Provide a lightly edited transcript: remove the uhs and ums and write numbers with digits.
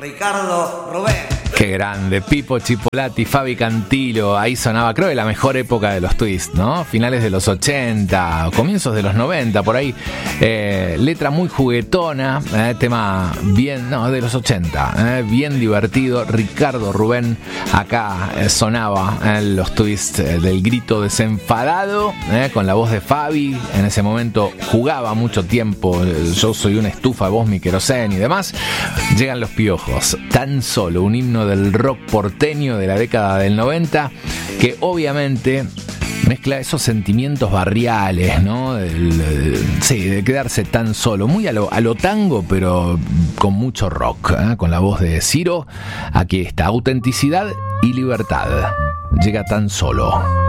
Ricardo Rubén. Qué grande, Pipo Chipolati, Fabi Cantilo, ahí sonaba, creo que la mejor época de los Twist, ¿no? Finales de los 80, comienzos de los 90, por ahí. Letra muy juguetona, tema bien, no, de los 80, bien divertido. Ricardo Rubén, acá sonaba los Twist del grito desenfadado, con la voz de Fabi. En ese momento jugaba mucho tiempo, yo soy una estufa, vos mi querosén y demás. Llegan los Piojos, Tan Solo, un himno del rock porteño de la década del 90, que obviamente mezcla esos sentimientos barriales, ¿no? De quedarse tan solo, muy a lo tango, pero con mucho rock, con la voz de Ciro. Aquí está, autenticidad y libertad. Llega Tan Solo.